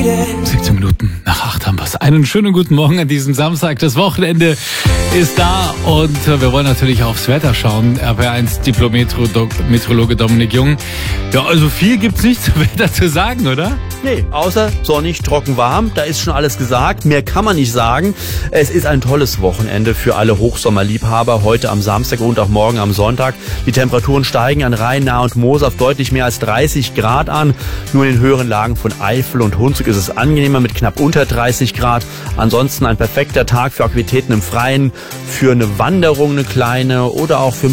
17 Minuten nach 8 haben wir es. Einen schönen guten Morgen an diesem Samstag. Das Wochenende ist da und wir wollen natürlich aufs Wetter schauen. RPR1 Diplom-Meteorologe Dominik Jung. Ja, also viel gibt's nicht zum Wetter zu sagen, oder? Nee, außer sonnig, trocken, warm. Da ist schon alles gesagt. Mehr kann man nicht sagen. Es ist ein tolles Wochenende für alle Hochsommerliebhaber. Heute am Samstag und auch morgen am Sonntag. Die Temperaturen steigen an Rhein, Nahe und Moos auf deutlich mehr als 30 Grad an. Nur in den höheren Lagen von Eifel und Hunsrück ist es angenehmer mit knapp unter 30 Grad. Ansonsten ein perfekter Tag für Aktivitäten im Freien, für eine Wanderung, eine kleine oder auch für